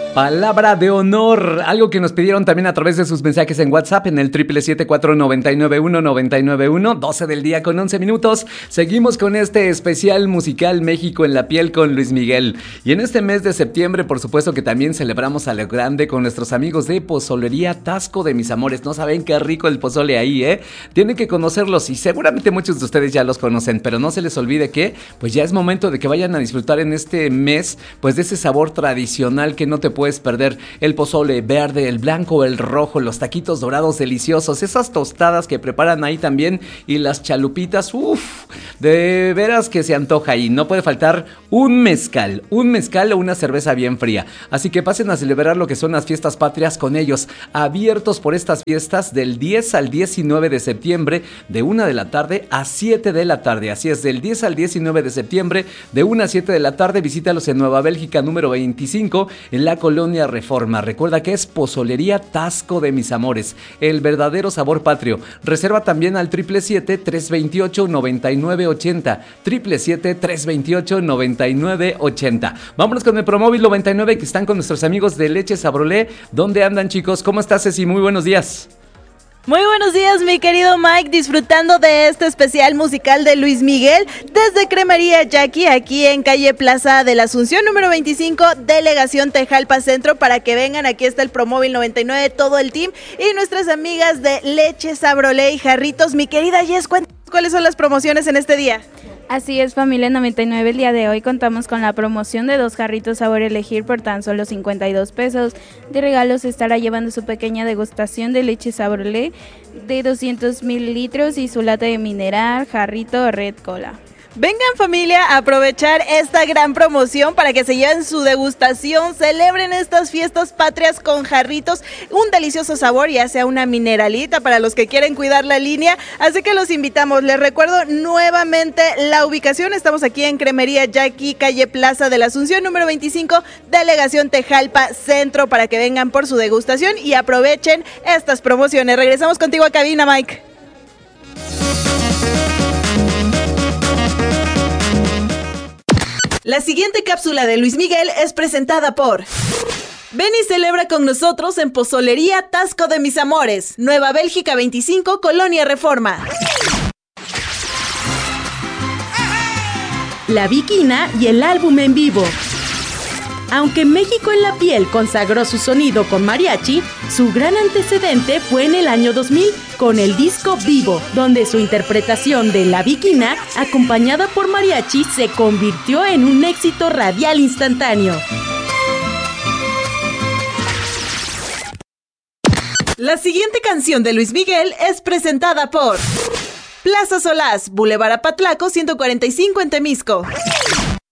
Palabra de honor, algo que nos pidieron también a través de sus mensajes en WhatsApp en el 777-499-1991, 12 del día con 11 minutos. Seguimos con este especial musical México en la piel con Luis Miguel. Y en este mes de septiembre, por supuesto que también celebramos a lo grande con nuestros amigos de Pozolería Tasco de Mis Amores. No saben qué rico el pozole ahí, ¿eh? Tienen que conocerlos y seguramente muchos de ustedes ya los conocen, pero no se les olvide que pues ya es momento de que vayan a disfrutar en este mes pues de ese sabor tradicional que no te puedes perder. El pozole verde, el blanco, el rojo, los taquitos dorados deliciosos, esas tostadas que preparan ahí también y las chalupitas, uff, de veras que se antoja y no puede faltar un mezcal o una cerveza bien fría. Así que pasen a celebrar lo que son las fiestas patrias con ellos, abiertos por estas fiestas del 10 al 19 de septiembre de 1 de la tarde a 7 de la tarde. Así es, del 10 al 19 de septiembre de 1 a 7 de la tarde. Visítalos en Nueva Bélgica número 25 en la Colonia Reforma. Recuerda que es Pozolería Tasco de Mis Amores, el verdadero sabor patrio. Reserva también al 777-328-9980, 777-328-9980. Vámonos con el Promóvil 99 que están con nuestros amigos de Leches Abrolé. ¿Dónde andan, chicos? ¿Cómo estás, Ceci? Muy buenos días. Muy buenos días, mi querido Mike, disfrutando de este especial musical de Luis Miguel desde Cremería Jackie, aquí en calle Plaza de la Asunción, número 25, Delegación Tejalpa Centro, para que vengan. Aquí está el Promóvil 99, todo el team y nuestras amigas de Leches Abrolé y Jarritos. Mi querida Jess, cuéntanos cuáles son las promociones en este día. Así es, familia 99, el día de hoy contamos con la promoción de 2 jarritos sabor elegir por tan solo 52 pesos. De regalo se estará llevando su pequeña degustación de leche Sabrolé de 200 mililitros y su lata de mineral, jarrito Red Cola. Vengan, familia, a aprovechar esta gran promoción para que se lleven su degustación, celebren estas fiestas patrias con jarritos, un delicioso sabor, ya sea una mineralita para los que quieren cuidar la línea, así que los invitamos. Les recuerdo nuevamente la ubicación, estamos aquí en Cremería Jackie, calle Plaza de la Asunción, número 25, Delegación Tejalpa Centro, para que vengan por su degustación y aprovechen estas promociones. Regresamos contigo a cabina, Mike. La siguiente cápsula de Luis Miguel es presentada por... Ven y celebra con nosotros en Pozolería Tasco de Mis Amores, Nueva Bélgica 25, Colonia Reforma. La Bikina y el álbum en vivo. Aunque México en la piel consagró su sonido con mariachi, su gran antecedente fue en el año 2000 con el disco Vivo, donde su interpretación de La Bikina, acompañada por mariachi, se convirtió en un éxito radial instantáneo. La siguiente canción de Luis Miguel es presentada por... Plaza Solás, Boulevard Apatlaco 145 en Temisco.